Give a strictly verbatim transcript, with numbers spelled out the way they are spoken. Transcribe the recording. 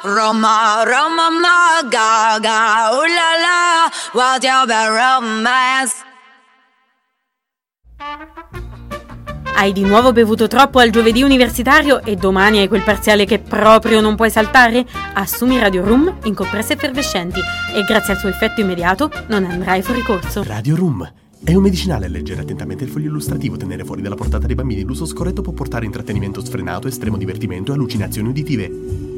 Roma, Roma, ma, gaga, ooh la la, what's your bad romance? Hai di nuovo bevuto troppo al giovedì universitario e domani hai quel parziale che proprio non puoi saltare? Assumi Radio Room in compresse effervescenti e grazie al suo effetto immediato non andrai fuori corso. Radio Room è un medicinale. Leggere attentamente il foglio illustrativo. Tenere fuori dalla portata dei bambini. L'uso scorretto può portare intrattenimento sfrenato, estremo divertimento e allucinazioni uditive.